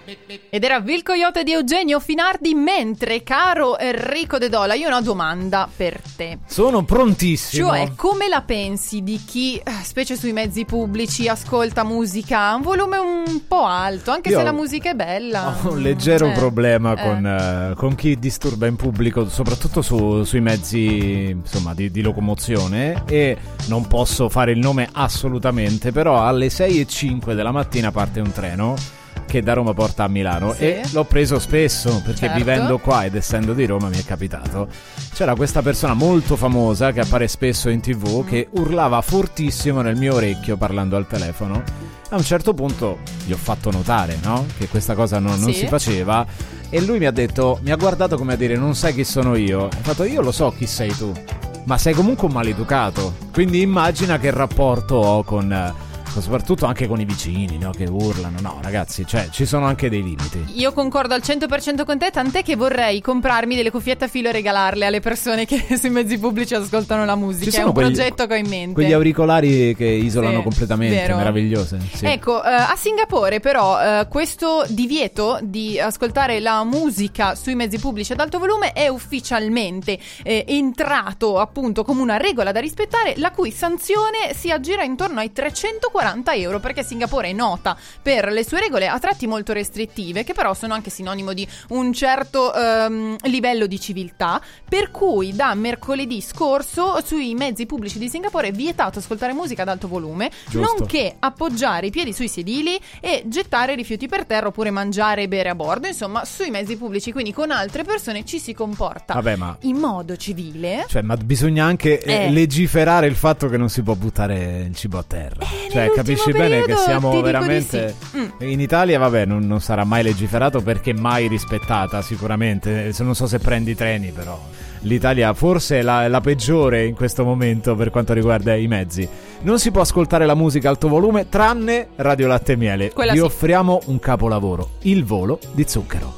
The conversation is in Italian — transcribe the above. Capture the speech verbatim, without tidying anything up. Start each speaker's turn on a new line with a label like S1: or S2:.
S1: Ed era Vil Coyote di Eugenio Finardi. Mentre, caro Enrico De Dola, io ho una domanda per te.
S2: Sono prontissimo.
S1: Cioè, come la pensi di chi, specie sui mezzi pubblici, ascolta musica a un volume un po' alto, anche
S2: Io
S1: se la musica è bella?
S2: Ho un leggero
S1: eh,
S2: problema
S1: eh.
S2: con, uh, con chi disturba in pubblico, soprattutto su, sui mezzi, insomma, di, di locomozione, e non posso fare il nome assolutamente, però alle sei e cinque della mattina parte un treno che da Roma porta a Milano,
S1: sì.
S2: E l'ho preso spesso perché
S1: certo.
S2: Vivendo qua ed essendo di Roma mi è capitato. C'era questa persona molto famosa che appare spesso in tv, mm. che urlava fortissimo nel mio orecchio parlando al telefono. A un certo punto gli ho fatto notare, no? Che questa cosa non, non
S1: sì.
S2: si faceva, e lui mi ha detto, mi ha guardato come a dire: non sai chi sono io? Ho fatto: io lo so chi sei tu, ma sei comunque un maleducato, quindi immagina che rapporto ho con... soprattutto anche con i vicini, no? Che urlano. No, ragazzi, cioè ci sono anche dei limiti.
S1: Io concordo al cento per cento con te, tant'è che vorrei comprarmi delle cuffiette a filo e regalarle alle persone che sui mezzi pubblici ascoltano la musica. È un
S2: quegli,
S1: progetto che ho in mente.
S2: Quegli auricolari che isolano
S1: sì,
S2: completamente,
S1: vero.
S2: meravigliose. Sì.
S1: Ecco, eh, a Singapore però eh, questo divieto di ascoltare la musica sui mezzi pubblici ad alto volume è ufficialmente eh, entrato appunto come una regola da rispettare, la cui sanzione si aggira intorno ai trecentoquaranta euro, perché Singapore è nota per le sue regole a tratti molto restrittive, che però sono anche sinonimo di un certo ehm, livello di civiltà, per cui da mercoledì scorso sui mezzi pubblici di Singapore è vietato ascoltare musica ad alto volume,
S2: Giusto.
S1: nonché appoggiare i piedi sui sedili e gettare rifiuti per terra oppure mangiare e bere a bordo, insomma sui mezzi pubblici, quindi con altre persone ci si comporta
S2: Vabbè, ma...
S1: in modo civile.
S2: Cioè, ma bisogna anche eh.
S1: Eh.
S2: legiferare il fatto che non si può buttare il cibo a terra.
S1: Eh,
S2: cioè, capisci bene che siamo veramente
S1: sì. mm.
S2: in Italia, vabbè, non, non sarà mai legiferato perché mai rispettata sicuramente. Se non so se prendi treni, però l'Italia forse è la, la peggiore in questo momento per quanto riguarda i mezzi. Non si può ascoltare la musica a alto volume tranne Radio Latte e Miele.
S1: Quella
S2: Vi
S1: sì.
S2: offriamo un capolavoro, Il volo di zucchero.